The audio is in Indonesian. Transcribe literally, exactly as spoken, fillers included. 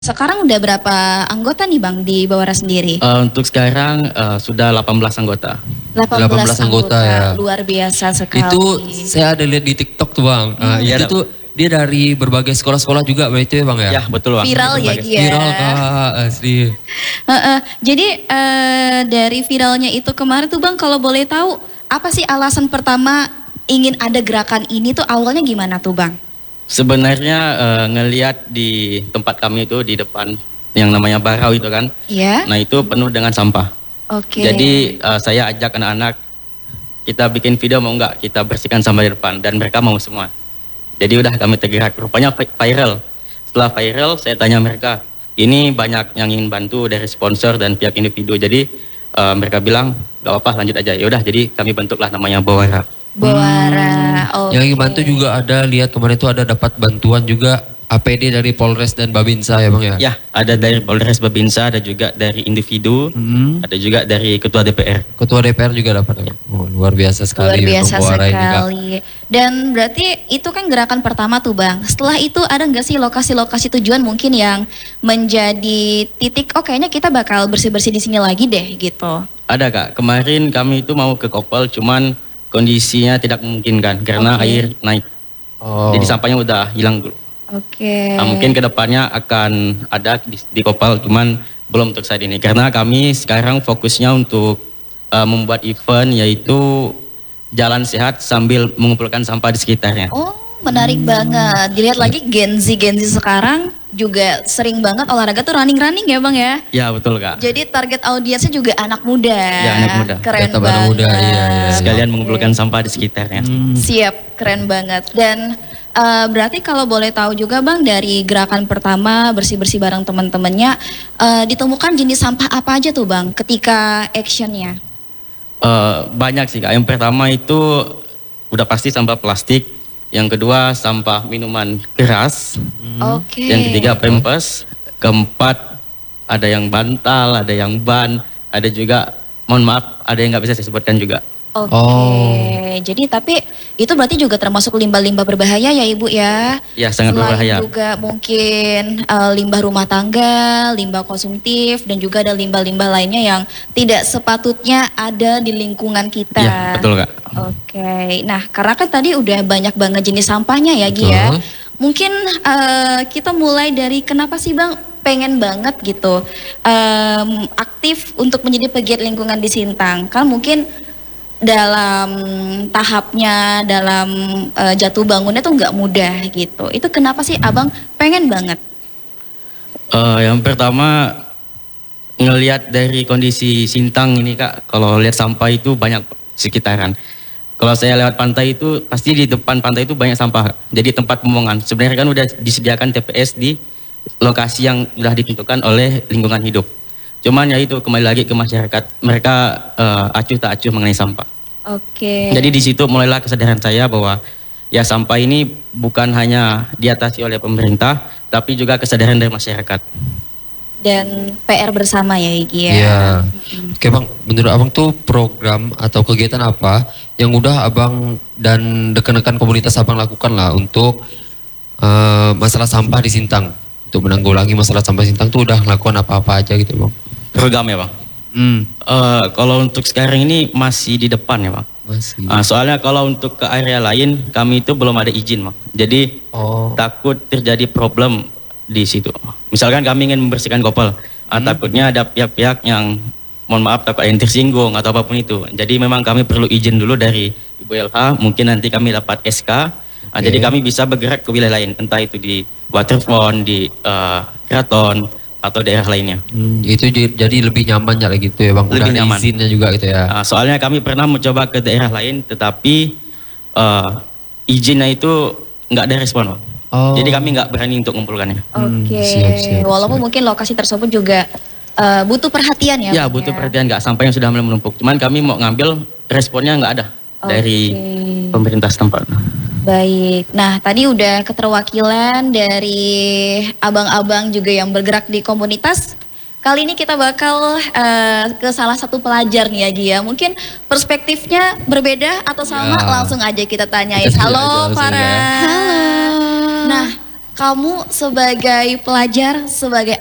Sekarang udah berapa anggota nih Bang di Bawara sendiri? Uh, untuk sekarang uh, sudah delapan belas anggota. delapan belas, anggota, anggota ya. Luar biasa sekali. Itu saya ada lihat di TikTok tuh Bang. Hmm. Uh, ya, itu tuh dia dari berbagai sekolah-sekolah juga Bang, itu ya Bang ya? Ya betul Bang. Viral ya Gia. Viral Kak, asli. Uh, uh, jadi uh, dari viralnya itu kemarin tuh Bang, kalau boleh tahu apa sih alasan pertama ingin ada gerakan ini tuh awalnya gimana tuh Bang? Sebenarnya uh, ngelihat di tempat kami itu di depan yang namanya Barau itu kan, yeah. Nah itu penuh dengan sampah. Oke. Okay. Jadi uh, saya ajak anak-anak kita bikin video mau nggak kita bersihkan sampah di depan dan mereka mau semua. Jadi udah kami tergerak, rupanya viral. Setelah viral saya tanya mereka, ini banyak yang ingin bantu dari sponsor dan pihak individu. Jadi uh, mereka bilang nggak apa-apa lanjut aja. Ya udah jadi kami bentuklah namanya Bawara. Bawara, hmm. okay. Yang bantu juga ada, lihat kemarin itu ada dapat bantuan juga A P D dari Polres dan Babinsa ya Bang ya? Ya, ada dari Polres Babinsa, ada juga dari individu, hmm. ada juga dari Ketua D P R. Ketua D P R juga dapat ya? Oh, luar biasa sekali. Luar biasa sekali. Dan berarti itu kan gerakan pertama tuh Bang. Setelah itu ada nggak sih lokasi-lokasi tujuan mungkin yang menjadi titik, oh kayaknya kita bakal bersih-bersih di sini lagi deh gitu? Ada Kak, kemarin kami itu mau ke Kopel, cuman kondisinya tidak memungkinkan karena okay. air naik. Oh. Jadi sampahnya udah hilang dulu. Oke. Okay. Nah, mungkin kedepannya akan ada di, di Kopal, cuman belum untuk saat ini. Karena kami sekarang fokusnya untuk uh, membuat event yaitu jalan sehat sambil mengumpulkan sampah di sekitarnya. Oh, menarik hmm. banget. Dilihat lagi Gen Z Gen Z sekarang juga sering banget olahraga tuh running-running ya Bang ya? Ya betul Kak. Jadi target audiensnya juga anak muda. Ya anak muda. Keren Data banget. Muda, iya, iya. Sekalian okay. mengumpulkan sampah di sekitarnya. Hmm. Siap, keren banget. Dan uh, berarti kalau boleh tahu juga Bang, dari gerakan pertama bersih-bersih bareng teman-temannya, uh, ditemukan jenis sampah apa aja tuh Bang ketika actionnya? Uh, banyak sih Kak. Yang pertama itu udah pasti sampah plastik. Yang kedua sampah minuman keras. Hmm. Oke. Okay. Yang ketiga pampers. Keempat ada yang bantal, ada yang ban, ada juga, mohon maaf, ada yang nggak bisa saya sebutkan juga. Oke, okay. oh. Jadi tapi itu berarti juga termasuk limbah-limbah berbahaya ya Ibu ya? Ya sangat Selain berbahaya. Juga mungkin uh, limbah rumah tangga, limbah konsumtif, dan juga ada limbah-limbah lainnya yang tidak sepatutnya ada di lingkungan kita. Iya betul Kak. Oke, okay. Nah karena kan tadi udah banyak banget jenis sampahnya ya Gi ya. Mungkin uh, kita mulai dari kenapa sih Bang pengen banget gitu um, aktif untuk menjadi pegiat lingkungan di Sintang? Kan mungkin dalam tahapnya, dalam uh, jatuh bangunnya tuh nggak mudah gitu. Itu kenapa sih Abang pengen banget? Uh, yang pertama ngelihat dari kondisi Sintang ini Kak, kalau lihat sampah itu banyak sekitaran. Kalau saya lewat pantai itu pasti di depan pantai itu banyak sampah. Jadi tempat pembuangan. Sebenarnya kan udah disediakan T P S di lokasi yang sudah ditentukan oleh lingkungan hidup. Cuman ya itu kembali lagi ke masyarakat, mereka uh, acuh tak acuh mengenai sampah. Oke. Okay. Jadi di situ mulailah kesadaran saya bahwa ya sampah ini bukan hanya diatasi oleh pemerintah, tapi juga kesadaran dari masyarakat. Dan P R bersama ya Igi ya. Iya. Mm-hmm. Oke Bang, menurut Abang tuh program atau kegiatan apa yang udah Abang dan rekan-rekan komunitas Abang lakukan lah untuk uh, masalah sampah di Sintang? Untuk menanggulangi masalah sampah Sintang tuh udah melakukan apa-apa aja gitu Bang? Program ya Bang? Hmm. Uh, kalau untuk sekarang ini masih di depan ya Bang. Masih. Uh, soalnya kalau untuk ke area lain kami itu belum ada izin Bang. Jadi oh. takut terjadi problem di situ. Misalkan kami ingin membersihkan Kopel, hmm. uh, takutnya ada pihak-pihak yang mohon maaf takut yang tersinggung atau apapun itu. Jadi memang kami perlu izin dulu dari Ibu L H. Mungkin nanti kami dapat S K. Uh, okay. Jadi kami bisa bergerak ke wilayah lain, entah itu di Waterfront, di uh, Keraton atau daerah lainnya. Hmm, itu jadi lebih nyaman ya gitu ya Bang. Lebih udah nyaman. Izinnya juga gitu ya. Uh, soalnya kami pernah mencoba ke daerah lain, tetapi uh, izinnya itu nggak ada respon. Oh. Jadi kami nggak berani untuk mengumpulkannya. Oke. Okay. Hmm, Walaupun siap. Mungkin lokasi tersebut juga uh, butuh perhatian ya. Ya butuh ya? perhatian, nggak sampai yang sudah mulai menumpuk. Cuman kami mau ngambil responnya nggak ada okay. dari pemerintah setempat. Baik, nah tadi udah keterwakilan dari abang-abang juga yang bergerak di komunitas. Kali ini kita bakal uh, ke salah satu pelajar nih ya Gia. Mungkin perspektifnya berbeda atau sama, ya. Langsung aja kita tanyain. Halo Farah. Halo. Nah kamu sebagai pelajar, sebagai